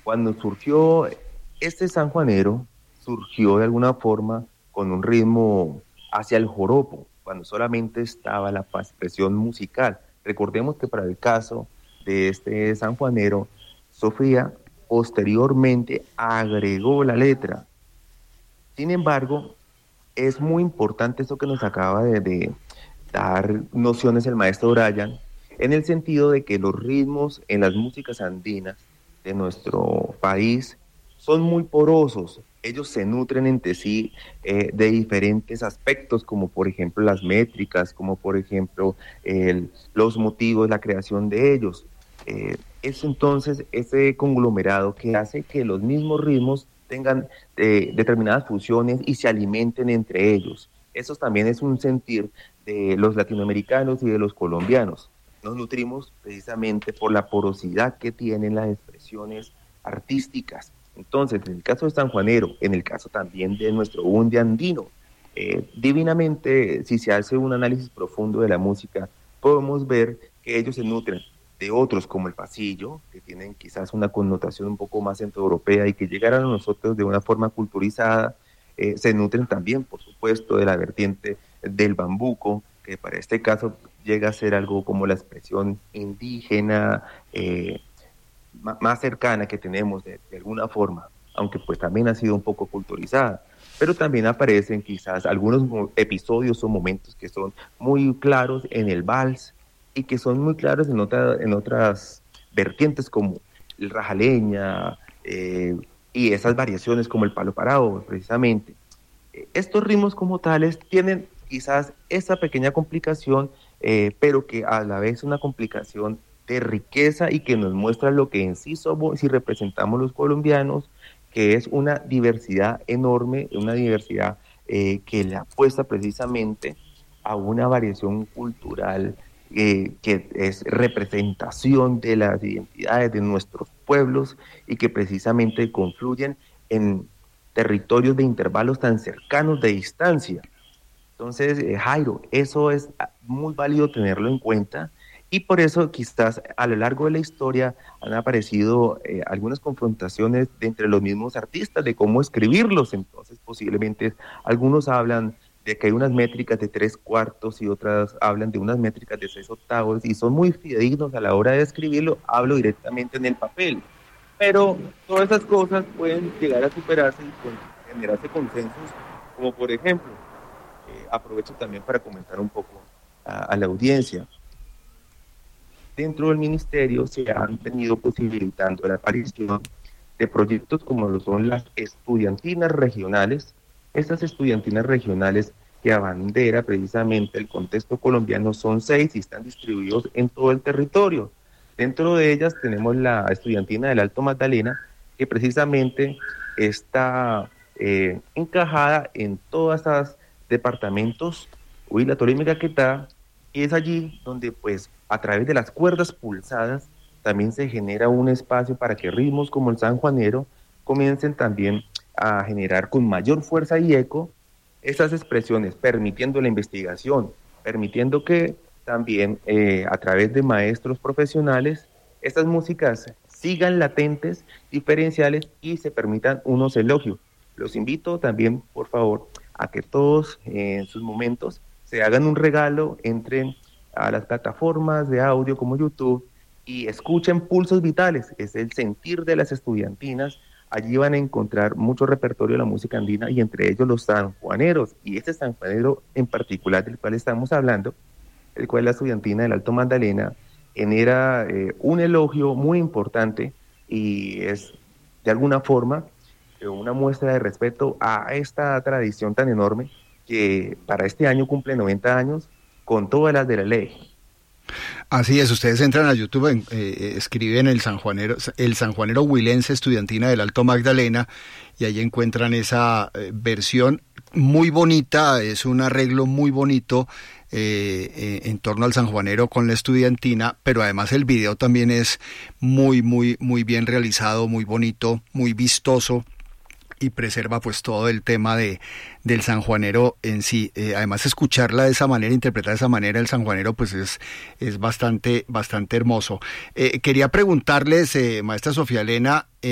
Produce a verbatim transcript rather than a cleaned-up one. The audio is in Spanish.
Cuando surgió este sanjuanero, surgió de alguna forma con un ritmo hacia el joropo, cuando solamente estaba la expresión musical. Recordemos que para el caso de este sanjuanero, Sofía posteriormente agregó la letra. Sin embargo, es muy importante esto que nos acaba de, de dar nociones el maestro Brian, en el sentido de que los ritmos en las músicas andinas de nuestro país son muy porosos. Ellos se nutren entre sí eh, de diferentes aspectos, como por ejemplo las métricas, como por ejemplo el, los motivos, la creación de ellos. Eh, es entonces ese conglomerado que hace que los mismos ritmos tengan eh, determinadas funciones y se alimenten entre ellos. Eso también es un sentir de los latinoamericanos y de los colombianos. Nos nutrimos precisamente por la porosidad que tienen las expresiones artísticas. Entonces, en el caso de sanjuanero, en el caso también de nuestro bunde andino, eh, divinamente, si se hace un análisis profundo de la música, podemos ver que ellos se nutren de otros como el pasillo, que tienen quizás una connotación un poco más centroeuropea y que llegaron a nosotros de una forma culturizada. Eh, se nutren también, por supuesto, de la vertiente del bambuco, que para este caso llega a ser algo como la expresión indígena eh, m- más cercana que tenemos de, de alguna forma, aunque pues también ha sido un poco culturizada. Pero también aparecen quizás algunos mo- episodios o momentos que son muy claros en el vals y que son muy claros en, otra, en otras vertientes como el rajaleña eh, y esas variaciones como el palo parado, precisamente. Estos ritmos como tales tienen quizás esa pequeña complicación, eh, pero que a la vez es una complicación de riqueza y que nos muestra lo que en sí somos y representamos los colombianos, que es una diversidad enorme, una diversidad eh, que le apuesta precisamente a una variación cultural eh, que es representación de las identidades de nuestros pueblos y que precisamente confluyen en territorios de intervalos tan cercanos de distancia. Entonces, eh, Jairo, eso es muy válido tenerlo en cuenta y por eso quizás a lo largo de la historia han aparecido eh, algunas confrontaciones de entre los mismos artistas de cómo escribirlos. Entonces, posiblemente algunos hablan de que hay unas métricas de tres cuartos y otras hablan de unas métricas de seis octavos y son muy fidedignos a la hora de escribirlo. Hablo directamente en el papel, pero todas esas cosas pueden llegar a superarse y pueden generarse consensos, como por ejemplo, eh, aprovecho también para comentar un poco a, a la audiencia. Dentro del ministerio se han venido posibilitando la aparición de proyectos como lo son las estudiantinas regionales. Estas estudiantinas regionales que abandera precisamente el contexto colombiano son seis y están distribuidos en todo el territorio. Dentro de ellas tenemos la estudiantina del Alto Magdalena, que precisamente está eh, encajada en todos estos departamentos, Huila, Tolima y Caquetá, y es allí donde pues a través de las cuerdas pulsadas también se genera un espacio para que ritmos como el sanjuanero comiencen también a generar con mayor fuerza y eco esas expresiones, permitiendo la investigación, permitiendo que también eh, a través de maestros profesionales estas músicas sigan latentes, diferenciales y se permitan unos elogios. Los invito también, por favor, a que todos eh, en sus momentos se hagan un regalo, entren a las plataformas de audio como YouTube y escuchen Pulsos Vitales, es el sentir de las estudiantinas. Allí van a encontrar mucho repertorio de la música andina y entre ellos los sanjuaneros. Y este sanjuanero en particular del cual estamos hablando, el cual la estudiantina del Alto Magdalena genera eh, un elogio muy importante y es de alguna forma eh, una muestra de respeto a esta tradición tan enorme que para este año cumple noventa años con todas las de la ley. Así es, ustedes entran a YouTube, en, eh, escriben el sanjuanero, el sanjuanero huilense estudiantina del Alto Magdalena y ahí encuentran esa eh, versión muy bonita, es un arreglo muy bonito eh, eh, en torno al sanjuanero con la estudiantina, pero además el video también es muy, muy, muy bien realizado, muy bonito, muy vistoso y preserva pues todo el tema de del sanjuanero en sí. Eh, además escucharla de esa manera, interpretar de esa manera el sanjuanero pues es es bastante bastante hermoso. Eh, quería preguntarles, eh, maestra Sofía Elena,